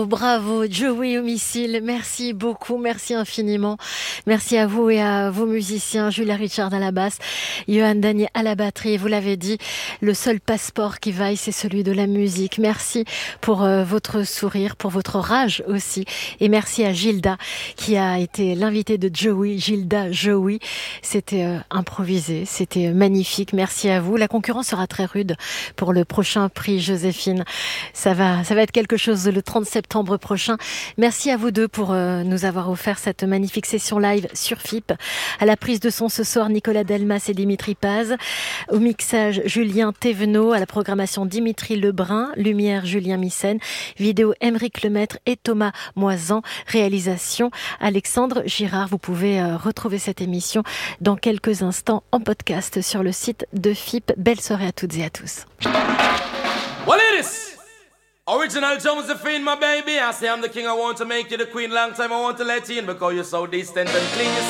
Bravo, Joey au missile. Merci beaucoup, merci infiniment. Merci à vous et à vos musiciens, Julia Richard à la basse, Johan Danier à la batterie. Vous l'avez dit, le seul passeport qui vaille, c'est celui de la musique. Merci pour votre sourire, pour votre rage aussi. Et merci à Gilda, qui a été l'invitée de Joey, Gilda Joey. C'était improvisé, c'était magnifique. Merci à vous. La concurrence sera très rude pour le prochain prix Joséphine. Ça va être quelque chose le 30 septembre prochain. Merci à vous deux pour nous avoir offert cette magnifique session live sur FIP. À la prise de son ce soir, Nicolas Delmas et Dimitri Paz. Au mixage, Julien Thévenot. À la programmation, Dimitri Lebrun. Lumière, Julien Missen. Vidéo, Aymeric Lemaître et Thomas Moisan. Réalisation, Alexandre Girard. Vous pouvez retrouver cette émission dans quelques instants en podcast sur le site de FIP. Belle soirée à toutes et à tous. What it is? Original Josephine, my baby. I say I'm the king, I want to make you the queen. Long time I want to let you in because you're so distant and clean.